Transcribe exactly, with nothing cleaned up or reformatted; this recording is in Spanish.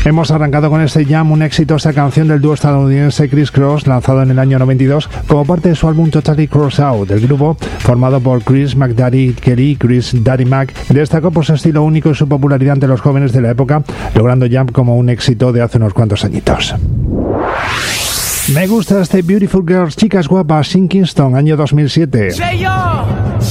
Hemos arrancado con este Jam, un éxito, esta canción del dúo estadounidense Criss Cross, lanzado en el año noventa y dos como parte de su álbum Totally Crossed Out. El grupo, formado por Chris McDaddy Kelly, Chris Daddy Mac, destacó por su estilo único y su popularidad ante los jóvenes de la época, logrando Jam como un éxito de hace unos cuantos añitos. Me gusta este Beautiful Girls, chicas guapas, Sin Kingston, año dos mil siete.